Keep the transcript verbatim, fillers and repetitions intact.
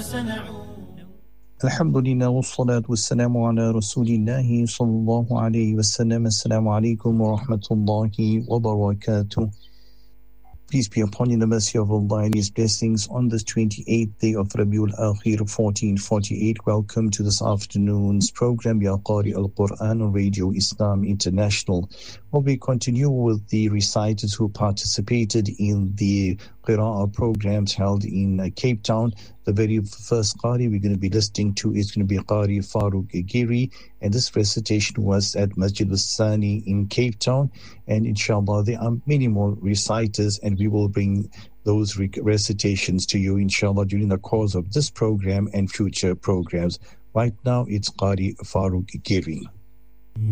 Alhamdulillah, wassalatu wassalamu ala rasulillahi sallallahu alayhi wasallam. Assalamu alaikum wa rahmatullahi wa barakatuh. Peace be upon you, the mercy of Allah and His blessings on this twenty-eighth day of Rabiul Akhir fourteen forty-eight. Welcome to this afternoon's program, Ya Qari Al-Quran on Radio Islam International, where we continue with the reciters who participated in the Qira'ah programs held in uh, Cape Town. The very first Qari we're going to be listening to is going to be Qari Farooq Giri, and this recitation was at Masjid al-Sani in Cape Town, and inshallah there are many more reciters, and we will bring those rec- recitations to you inshallah during the course of this program and future programs. Right now it's Qari Farooq Giri.